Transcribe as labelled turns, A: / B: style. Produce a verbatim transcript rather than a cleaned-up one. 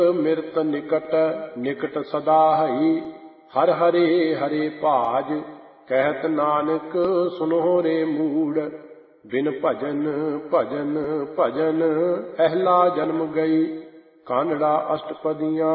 A: ਮਿਰਤ ਨਿਕਟ ਨਿਕਟ ਸਦਾ ਹਈ। ਹਰ ਹਰੇ ਹਰੇ ਭਾਜ ਕਹਿਤ ਨਾਨਕ ਸੁਨੋ ਰੇ ਮੂੜ। ਬਿਨ ਭਜਨ ਭਜਨ ਭਜਨ ਅਹਿਲਾ ਜਨਮ ਗਈ। ਕਾਨੜਾ ਅਸ਼ਟਪਦੀਆਂ